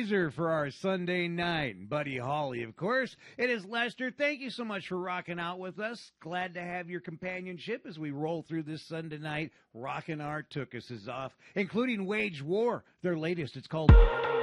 Razor for our Sunday night. Buddy Holly, of course. It is Lester. Thank you so much for rocking out with us. Glad to have your companionship as we roll through this Sunday night. Rockin' Our Tookuses off, including Wage War, their latest. It's called